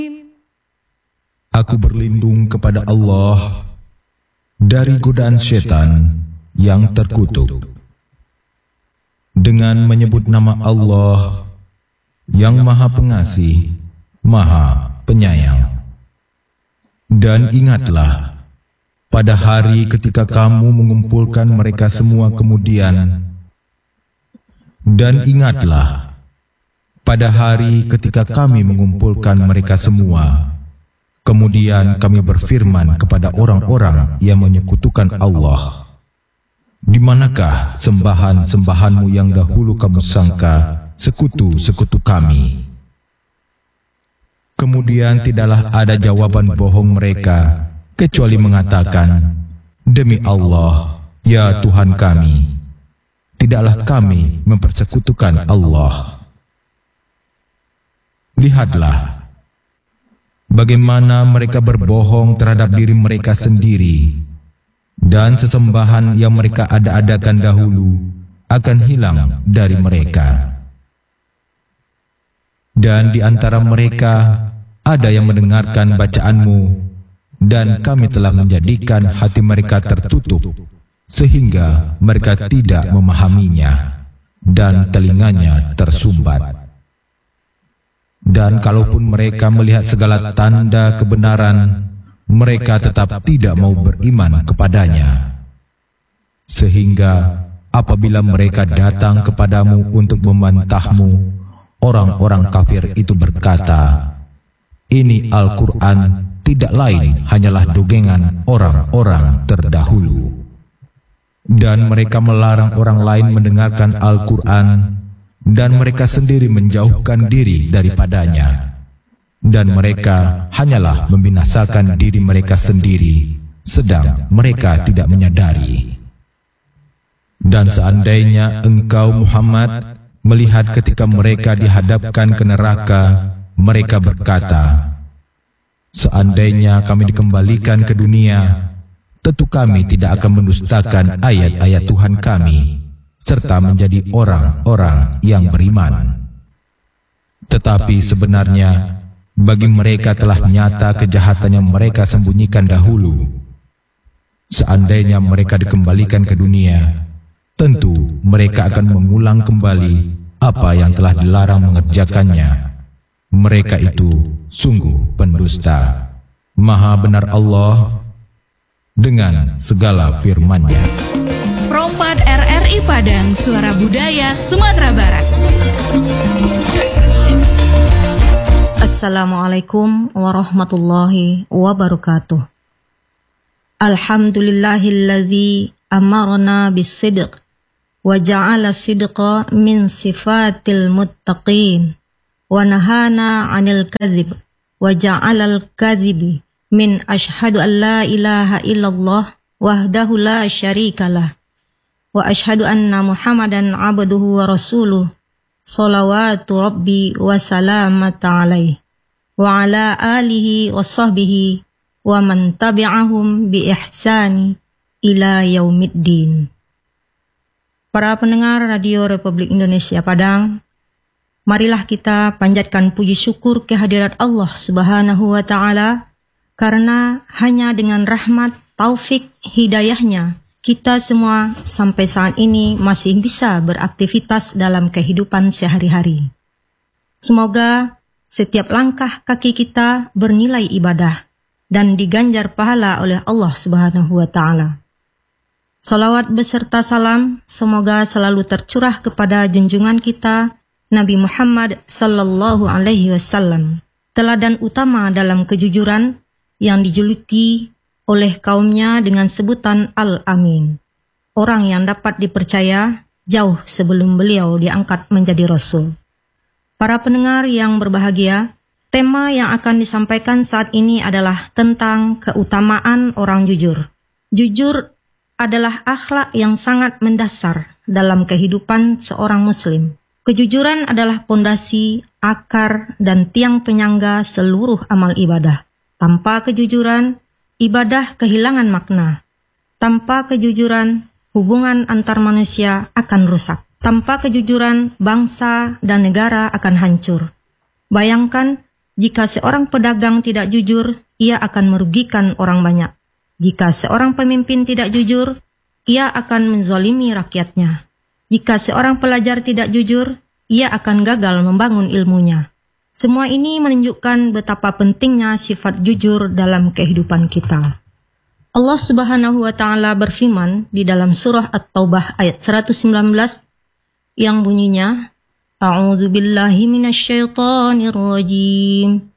Aku berlindung kepada Allah dari godaan setan yang terkutuk. Dengan menyebut nama Allah yang Maha Pengasih, Maha Penyayang. Dan ingatlah pada hari ketika kamu mengumpulkan mereka semua kemudian. Dan ingatlah pada hari ketika kami mengumpulkan mereka semua, kemudian kami berfirman kepada orang-orang yang menyekutukan Allah, di manakah sembahan-sembahanmu yang dahulu kamu sangka sekutu-sekutu kami? Kemudian tidaklah ada jawaban bohong mereka, kecuali mengatakan, demi Allah, ya Tuhan kami, tidaklah kami mempersekutukan Allah. Lihatlah bagaimana mereka berbohong terhadap diri mereka sendiri, dan sesembahan yang mereka ada-adakan dahulu akan hilang dari mereka. Dan di antara mereka ada yang mendengarkan bacaanmu, dan kami telah menjadikan hati mereka tertutup sehingga mereka tidak memahaminya, dan telinganya tersumbat. Dan kalaupun mereka melihat segala tanda kebenaran, mereka tetap tidak mau beriman kepadanya. Sehingga apabila mereka datang kepadamu untuk membantahmu, orang-orang kafir itu berkata, ini Al-Quran tidak lain hanyalah dogengan orang-orang terdahulu. Dan mereka melarang orang lain mendengarkan Al-Quran, dan mereka sendiri menjauhkan diri daripadanya. Dan mereka hanyalah membinasakan diri mereka sendiri, sedang mereka tidak menyadari. Dan seandainya engkau Muhammad melihat ketika mereka dihadapkan ke neraka, mereka berkata, seandainya kami dikembalikan ke dunia, tentu kami tidak akan mendustakan ayat-ayat Tuhan kami, serta menjadi orang-orang yang beriman. Tetapi sebenarnya bagi mereka telah nyata kejahatan yang mereka sembunyikan dahulu. Seandainya mereka dikembalikan ke dunia, tentu mereka akan mengulang kembali apa yang telah dilarang mengerjakannya. Mereka itu sungguh pendusta. Maha benar Allah dengan segala firman-Nya. Rompat RRI Padang, Suara Budaya Sumatera Barat. Assalamualaikum warahmatullahi wabarakatuh. Alhamdulillahilladzi amarna bis-sidq wa ja'ala sidqa min sifatil muttaqin wa nahana 'anil kadzib wa ja'alal kadzibi min asyhadu an la ilaha illallah wahdahu la syarikalah wa asyhadu anna Muhammadan abduhu wa rasuluh salawatu rabbi wa salamata alaih wa ala alihi wa sahbihi wa man tabi'ahum bi ihsani ila yaumiddin. Para pendengar Radio Republik Indonesia Padang, marilah kita panjatkan puji syukur kehadirat Allah Subhanahu wa Ta'ala, karena hanya dengan rahmat, taufik, hidayahnya kita semua sampai saat ini masih bisa beraktivitas dalam kehidupan sehari-hari. Semoga setiap langkah kaki kita bernilai ibadah dan diganjar pahala oleh Allah Subhanahu wa Ta'ala. Salawat beserta salam semoga selalu tercurah kepada junjungan kita Nabi Muhammad sallallahu alaihi wasallam, teladan utama dalam kejujuran yang dijuluki oleh kaumnya dengan sebutan Al-Amin, orang yang dapat dipercaya jauh sebelum beliau diangkat menjadi Rasul. Para pendengar yang berbahagia, tema yang akan disampaikan saat ini adalah tentang keutamaan orang jujur. Jujur adalah akhlak yang sangat mendasar dalam kehidupan seorang muslim. Kejujuran adalah pondasi, akar, dan tiang penyangga seluruh amal ibadah. Tanpa kejujuran, ibadah kehilangan makna. Tanpa kejujuran, hubungan antar manusia akan rusak. Tanpa kejujuran, bangsa dan negara akan hancur. Bayangkan Jika seorang pedagang tidak jujur, ia akan merugikan orang banyak. Jika seorang pemimpin tidak jujur, ia akan menzalimi rakyatnya. Jika seorang pelajar tidak jujur, ia akan gagal membangun ilmunya. Semua ini menunjukkan betapa pentingnya sifat jujur dalam kehidupan kita. Allah Subhanahu wa taala berfirman di dalam surah At-Taubah ayat 119 yang bunyinya, A'udzu billahi minasyaitonir rajim.